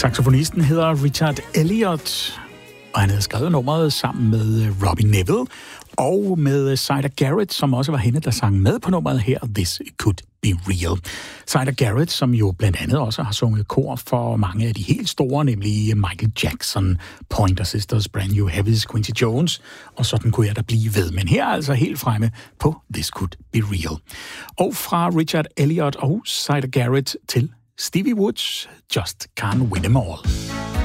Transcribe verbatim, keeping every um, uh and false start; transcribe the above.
Saxofonisten hedder Richard Elliott, og han havde skrevet nummeret sammen med Robbie Nevil og med Syder Garrett, som også var hende, der sang med på nummeret her, This Could Be Real. Syder Garrett, som jo blandt andet også har sunget kor for mange af de helt store, nemlig Michael Jackson, Pointer Sisters, Brand New Heavies, Quincy Jones, og sådan kunne jeg da blive ved. Men her er altså helt fremme på This Could Be Real. Og fra Richard Elliott og Syder Garrett til Stevie Woods, Just Can't Win 'Em All.